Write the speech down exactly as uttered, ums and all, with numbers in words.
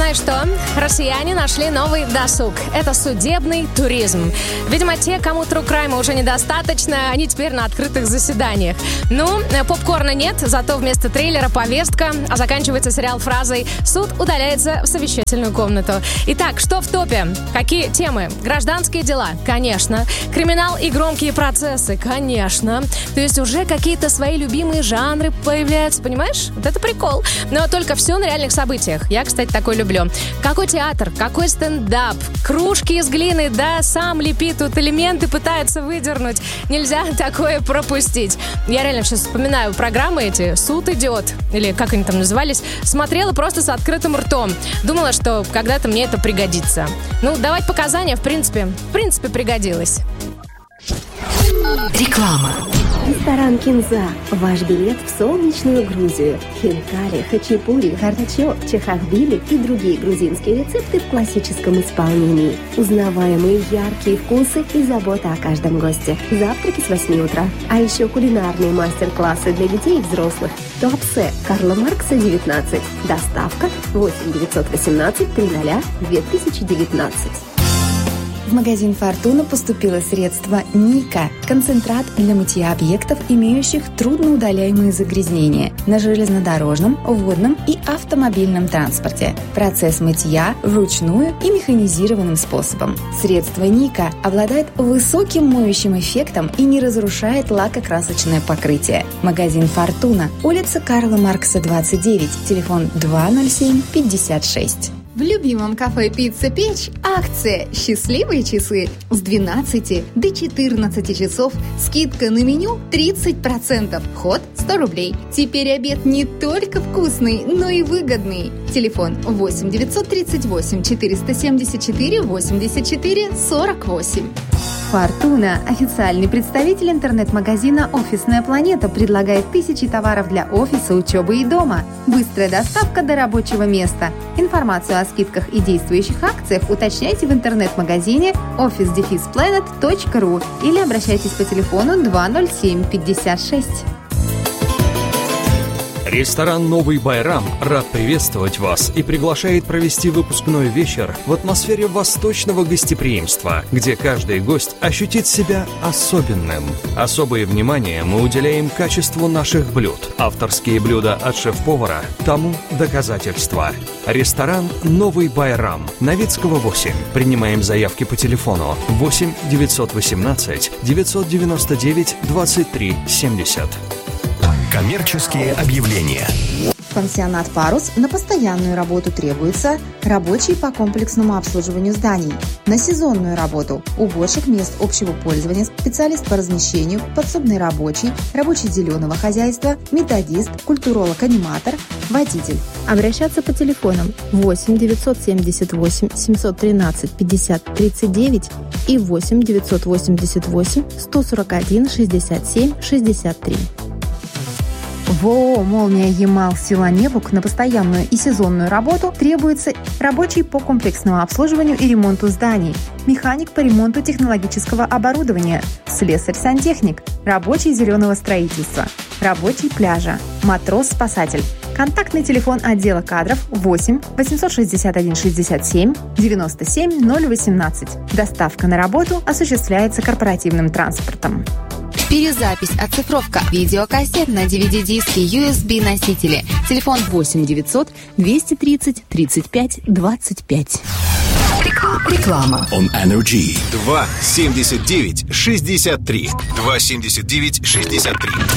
знаешь что? Россияне нашли новый досуг. Это судебный туризм. Видимо, те, кому True Crime уже недостаточно, они теперь на открытых заседаниях. Ну, попкорна нет, зато вместо трейлера повестка, а заканчивается сериал фразой «Суд удаляется в совещательную комнату». Итак, что в топе? Какие темы? Гражданские дела? Конечно. Криминал и громкие процессы? Конечно. То есть уже какие-то свои любимые жанры появляются, понимаешь? Вот это прикол. Но только все на реальных событиях. Я, кстати, такой люблю. Какой театр, какой стендап, кружки из глины, да, сам лепит тут элементы, пытается выдернуть. Нельзя такое пропустить. Я реально сейчас вспоминаю программы эти «Суд идет», или как они там назывались, смотрела просто с открытым ртом. Думала, что когда-то мне это пригодится. Ну, давать показания, в принципе, в принципе, пригодилось. Реклама. Ресторан «Кинза». Ваш билет в солнечную Грузию. Хинкали, хачапури, картачо, чахахбили и другие грузинские рецепты в классическом исполнении. Узнаваемые яркие вкусы и забота о каждом госте. Завтраки с восьми утра. А еще кулинарные мастер-классы для детей и взрослых. Туапсе, Карла Маркса, девятнадцать. Доставка восемь девятьсот восемнадцать триста две тысячи девятнадцать. В магазин «Фортуна» поступило средство «Ника» – концентрат для мытья объектов, имеющих трудноудаляемые загрязнения на железнодорожном, водном и автомобильном транспорте. Процесс мытья вручную и механизированным способом. Средство «Ника» обладает высоким моющим эффектом и не разрушает лакокрасочное покрытие. Магазин «Фортуна», улица Карла Маркса, двадцать девять, телефон два ноль семь пятьдесят шесть. В любимом кафе «Пицца Печь» акция «Счастливые часы» с двенадцати до четырнадцати часов. Скидка на меню тридцать процентов. Вход сто рублей. Теперь обед не только вкусный, но и выгодный. Телефон восемь девятьсот тридцать восемь четыреста семьдесят четыре восемьдесят четыре сорок восемь. «Фортуна» – официальный представитель интернет-магазина «Офисная планета», предлагает тысячи товаров для офиса, учебы и дома. Быстрая доставка до рабочего места. Информацию о скидках и действующих акциях уточняйте в интернет-магазине офис дефис планет точка ру или обращайтесь по телефону два ноль семь пятьдесят шесть. Ресторан «Новый Байрам» рад приветствовать вас и приглашает провести выпускной вечер в атмосфере восточного гостеприимства, где каждый гость ощутит себя особенным. Особое внимание мы уделяем качеству наших блюд. Авторские блюда от шеф-повара тому доказательства. Ресторан «Новый Байрам», Новицкого, восемь. Принимаем заявки по телефону восемь девятьсот восемнадцать девятьсот девяносто девять двадцать три семьдесят. Коммерческие объявления. Пансионат «Парус» на постоянную работу требуется рабочий по комплексному обслуживанию зданий. На сезонную работу – уборщик мест общего пользования, специалист по размещению, подсобный рабочий, рабочий зеленого хозяйства, методист, культуролог-аниматор, водитель. Обращаться по телефонам восемь девятьсот семьдесят восемь семьсот тринадцать пятьдесят тридцать девять и восемь девятьсот восемьдесят восемь сто сорок один шестьдесят семь шестьдесят три. В ООО «Молния Ямал» села Невук на постоянную и сезонную работу требуется рабочий по комплексному обслуживанию и ремонту зданий, механик по ремонту технологического оборудования, слесарь-сантехник, рабочий зеленого строительства, рабочий пляжа, матрос-спасатель. Контактный телефон отдела кадров восемь восемьсот шестьдесят один шестьдесят семь девяносто семь ноль восемнадцать. Доставка на работу осуществляется корпоративным транспортом. Перезапись, оцифровка, видеокассет на ди ви ди-диски, ю эс би-носители. Телефон восемь девятьсот двести тридцать тридцать пять двадцать пять. Реклама. On Energy. два семьдесят девять шестьдесят три. два семьдесят девять шестьдесят три.